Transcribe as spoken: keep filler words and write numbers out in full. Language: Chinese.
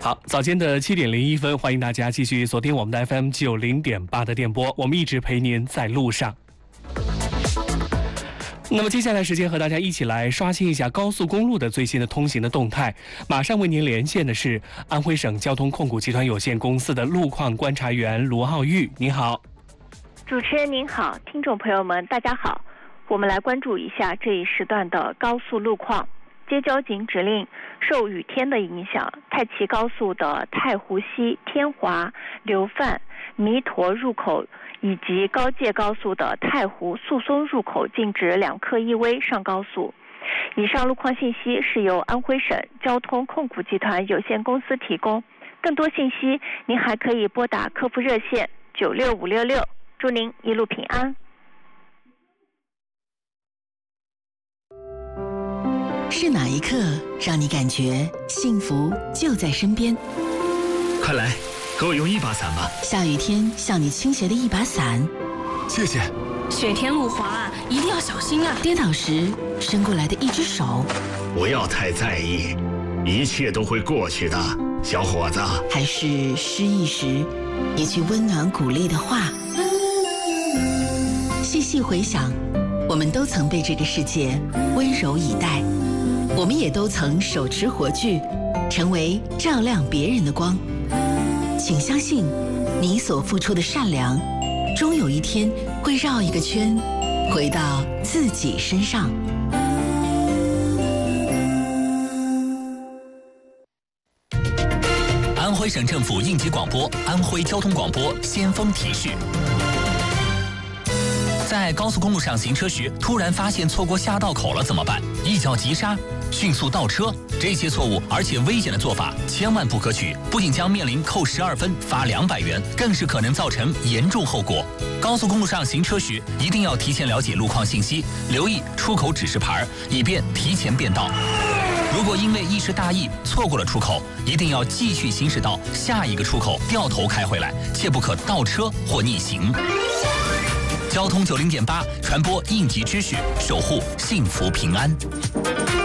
好，早间的七点零一分，欢迎大家继续锁定我们的 F M 九零点八的电波，我们一直陪您在路上。那么接下来时间和大家一起来刷新一下高速公路的最新的通行的动态。马上为您连线的是安徽省交通控股集团有限公司的路况观察员罗浩玉，你好。 主持人您好，听众朋友们大家好，我们来关注一下这一时段的高速路况。接交警指令，受雨天的影响，太齐高速的太湖西、天华、流范、弥陀入口以及高界高速的太湖、宿松入口禁止两客一危上高速。以上路况信息是由安徽省交通控股集团有限公司提供，更多信息您还可以拨打客服热线九六五六六。祝您一路平安。 是哪一刻让你感觉幸福就在身边？ 快来，给我用一把伞吧。 下雨天向你倾斜的一把伞， 谢谢。 雪天路滑啊，一定要小心啊！ 跌倒时伸过来的一只手， 不要太在意，一切都会过去的，小伙子。 还是失意时一句温暖鼓励的话。细细回想，我们都曾被这个世界温柔以待，我们也都曾手持火炬，成为照亮别人的光。请相信，你所付出的善良，终有一天会绕一个圈，回到自己身上。 安徽省政府应急广播，安徽交通广播先锋提示：在高速公路上行车时，突然发现错过下道口了怎么办？一脚急刹，迅速倒车，这些错误而且危险的做法千万不可取，不仅将面临扣十二分、罚两百元，更是可能造成严重后果。高速公路上行车时，一定要提前了解路况信息，留意出口指示牌，以便提前变道。如果因为一时大意错过了出口，一定要继续行驶到下一个出口，掉头开回来，切不可倒车或逆行。交通九零点八传播应急知识，守护幸福平安。